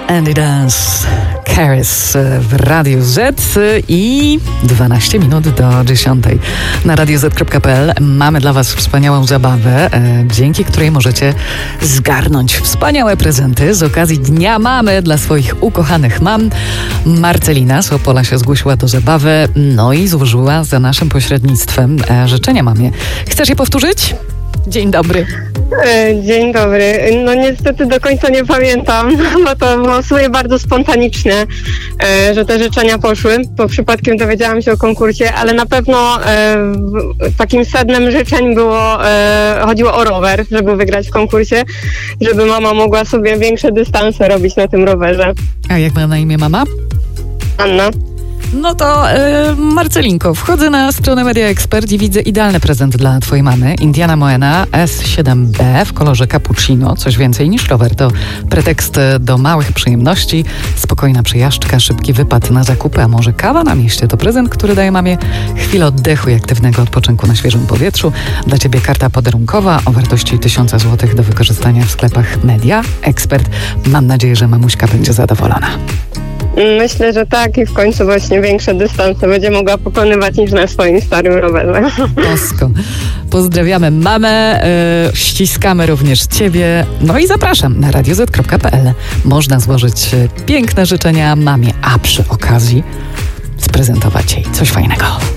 Andy Dance, Caris w Radiu Z i 12 minut do 10. Na radioz.pl mamy dla Was wspaniałą zabawę, dzięki której możecie zgarnąć wspaniałe prezenty z okazji Dnia Mamy dla swoich ukochanych mam. Marcelina z Opola się zgłosiła do zabawy, no i złożyła za naszym pośrednictwem życzenia mamie. Chcesz je powtórzyć? Dzień dobry. Dzień dobry. No niestety do końca nie pamiętam, bo to było sobie bardzo spontaniczne, że te życzenia poszły, bo przypadkiem dowiedziałam się o konkursie, ale na pewno takim sednem życzeń chodziło o rower, żeby wygrać w konkursie, żeby mama mogła sobie większe dystanse robić na tym rowerze. A jak ma na imię mama? Anna. No to Marcelinko, wchodzę na stronę Media Expert i widzę idealny prezent dla twojej mamy. Indiana Moena S7B w kolorze cappuccino. Coś więcej niż rower. To pretekst do małych przyjemności, spokojna przejażdżka, szybki wypad na zakupy, a może kawa na mieście. To prezent, który daje mamie chwilę oddechu i aktywnego odpoczynku na świeżym powietrzu. Dla ciebie karta podarunkowa o wartości 1000 zł do wykorzystania w sklepach Media Expert. Mam nadzieję, że mamuśka będzie zadowolona. Myślę, że tak i w końcu właśnie większe dystanse będzie mogła pokonywać niż na swoim starym rowerze. Bosko. Pozdrawiamy mamę, ściskamy również ciebie, no i zapraszam na radioz.pl. Można złożyć piękne życzenia mamie, a przy okazji sprezentować jej coś fajnego.